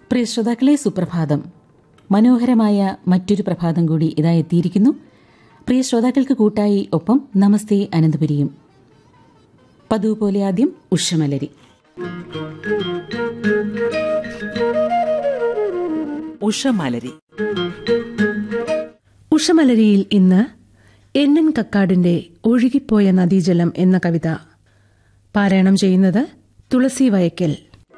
പ്രിയ ശ്രോതാക്കളെ, സുപ്രഭാതം. മനോഹരമായ മറ്റൊരു പ്രഭാതം കൂടി ഇതാ എത്തിയിരിക്കുന്നു. പ്രിയ ശ്രോതാക്കൾക്ക് കൂട്ടായി ഒപ്പം നമസ്തേ അനന്തപുരിയും. പതിവ് പോലെ ആദ്യം ഉഷമലരി. ഉഷമലരി. ഉഷമലരിയിൽ ഇന്ന് എൻ കക്കാടിന്റെ ഒഴുകിപ്പോയ നദീജലം എന്ന കവിത പാരായണം ചെയ്യുന്നത് തുളസി വയക്കൽ.